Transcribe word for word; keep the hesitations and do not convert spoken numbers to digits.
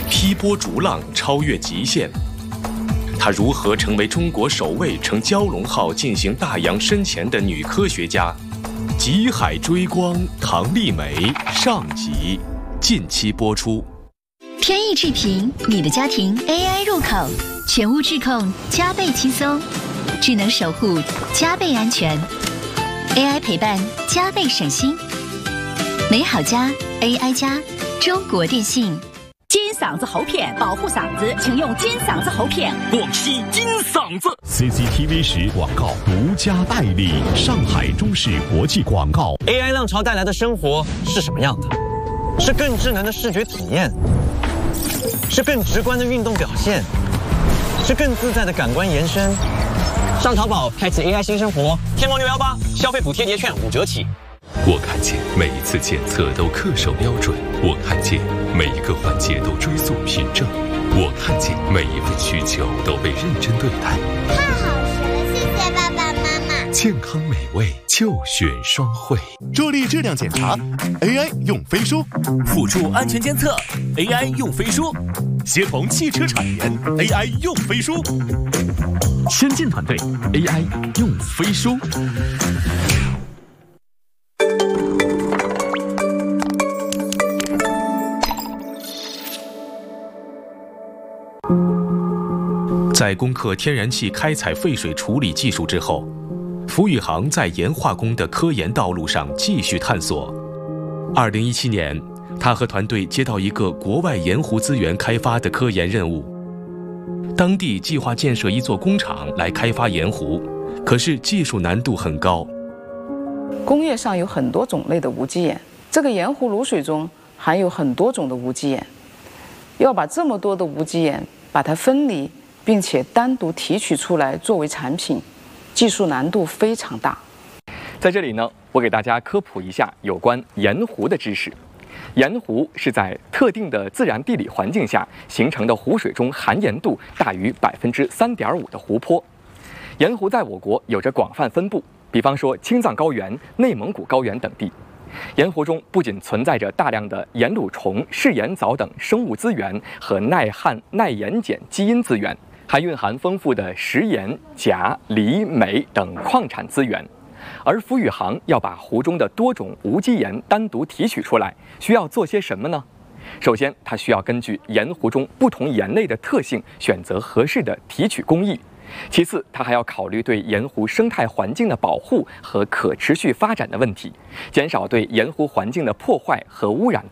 劈波逐浪，超越极限。她如何成为中国首位乘蛟龙号进行大洋深潜的女科学家？极海追光，唐丽梅上集，近期播出。 天意智频，你的家庭 A I 入口，全屋智控，加倍轻松，智能守护，加倍安全 ，A I 陪伴，加倍省心。美好家 A I 加，中国电信。 金嗓子喉片保护嗓子，请用金嗓子喉片。 广西金嗓子 C C T V 十广告独家代理，上海中视国际广告。 A I 浪潮带来的生活是什么样的？是更智能的视觉体验，是更直观的运动表现，是更自在的感官延伸。上淘宝开启 A I 新生活，天猫六幺八消费补贴节券五折起。 我看见每一次检测都恪守标准，我看见每一个环节都追溯凭证，我看见每一份需求都被认真对待。 太好吃了，谢谢爸爸妈妈。 健康美味就选双汇。 助力质量检查 A I 用飞书， 辅助安全监测 A I 用飞书，协同汽车产研 A I 用飞书， 先进团队 A I 用飞书。 在攻克天然气开采废水处理技术之后，福宇航在盐化工的科研道路上继续探索。二零一七年，他和团队接到一个国外盐湖资源开发的科研任务，当地计划建设一座工厂来开发盐湖，可是技术难度很高。 工业上有很多种类的无机盐，这个盐湖卤水中含有很多种的无机盐，要把这么多的无机盐把它分离，并且单独提取出来作为产品，技术难度非常大。 在这里呢，我给大家科普一下有关盐湖的知识。盐湖是在特定的自然地理环境下形成的湖水中含盐度大于百分之三点五的湖泊。盐湖在我国有着广泛分布，比方说青藏高原、内蒙古高原等地。盐湖中不仅存在着大量的盐卤虫、嗜盐藻等生物资源和耐旱、耐盐碱基因资源，还蕴含丰富的食盐、钾、锂、镁等矿产资源。而福宇航要把湖中的多种无机盐单独提取出来，需要做些什么呢？首先，它需要根据盐湖中不同盐类的特性，选择合适的提取工艺。其次，它还要考虑对盐湖生态环境的保护和可持续发展的问题，减少对盐湖环境的破坏和污染